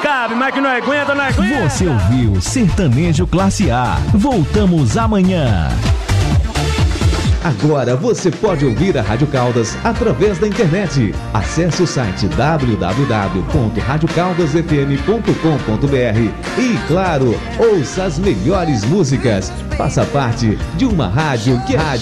cabe, mas que não aguenta, não aguenta. Você ouviu Sertanejo Classe A. Voltamos amanhã. Agora você pode ouvir a Rádio Caldas através da internet. Acesse o site www.radiocaldasfm.com.br e, claro, ouça as melhores músicas. Faça parte de uma rádio que